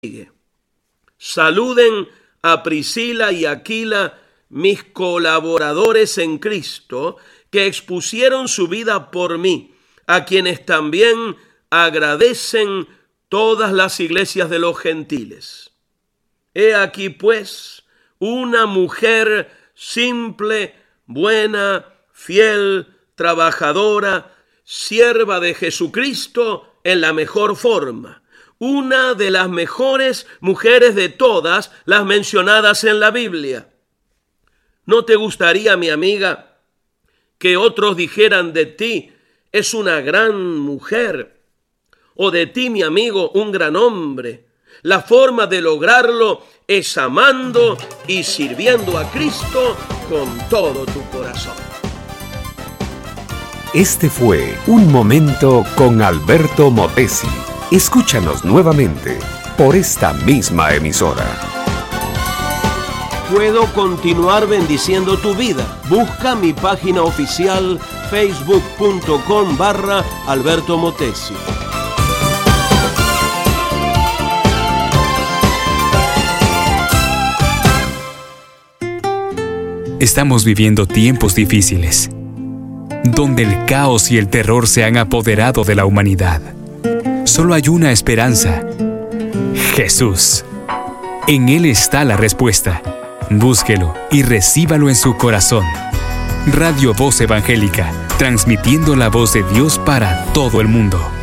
Saluden a Priscila y Aquila, mis colaboradores en Cristo, que expusieron su vida por mí, a quienes también agradecen todas las iglesias de los gentiles. He aquí, pues, una mujer simple, buena, fiel, trabajadora, sierva de Jesucristo en la mejor forma, una de las mejores mujeres de todas las mencionadas en la Biblia. ¿No te gustaría, mi amiga, que otros dijeran de ti, es una gran mujer, o de ti, mi amigo, un gran hombre? La forma de lograrlo es amando y sirviendo a Cristo con todo tu corazón. Este fue Un Momento con Alberto Motesi. Escúchanos nuevamente por esta misma emisora. Puedo continuar bendiciendo tu vida. Busca mi página oficial facebook.com/Alberto Motesi. Estamos viviendo tiempos difíciles, donde el caos y el terror se han apoderado de la humanidad. Solo hay una esperanza: Jesús. En Él está la respuesta. Búsquelo y recíbalo en su corazón. Radio Voz Evangélica, transmitiendo la voz de Dios para todo el mundo.